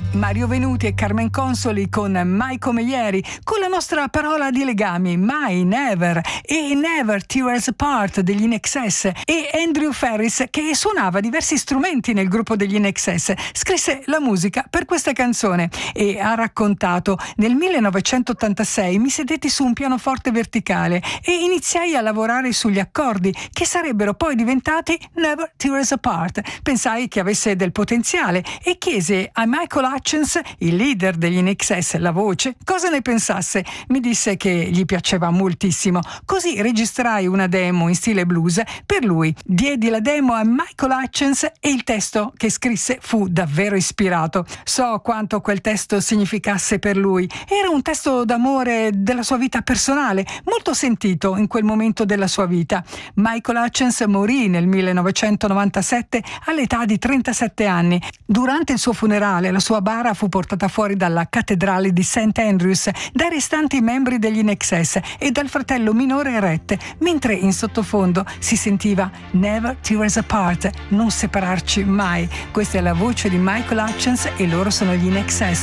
Mario Venuti e Carmen Consoli con Mai come ieri, con la nostra parola di legami, mai, never, e Never Tear Us Apart degli In-Excess, e Andrew Ferris, che suonava diversi strumenti nel gruppo degli In-Excess, scrisse la musica per questa canzone e ha raccontato: nel 1986 mi sedetti su un pianoforte verticale e iniziai a lavorare sugli accordi che sarebbero poi diventati Never Tear Us Apart. Pensai che avesse del potenziale e chiese a Michael Hutchence, il leader degli In-Excess, la voce, cosa ne pensasse. Mi disse che gli piaceva moltissimo. Così registrai una demo in stile blues per lui. Diedi la demo a Michael Hutchence e il testo che scrisse fu davvero ispirato. So quanto quel testo significasse per lui. Era un testo d'amore della sua vita personale, molto sentito in quel momento della sua vita. Michael Hutchence morì nel 1997 all'età di 37 anni. Durante il suo funerale la sua bara fu portata fuori dalla cattedrale di St. Andrews dai restanti membri degli In-Excess e dal fratello minore Rhett, mentre in sottofondo si sentiva Never Tear Us Apart, non separarci mai. Questa è la voce di Michael Hutchence e loro sono gli In-Excess.